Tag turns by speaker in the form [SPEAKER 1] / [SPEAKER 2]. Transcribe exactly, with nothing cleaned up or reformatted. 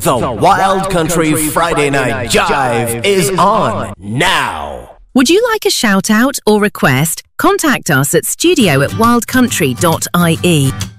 [SPEAKER 1] The Wild Country Friday Night Jive is on now.
[SPEAKER 2] Would you like a shout out or request? Contact us at studio at wild country dot I E.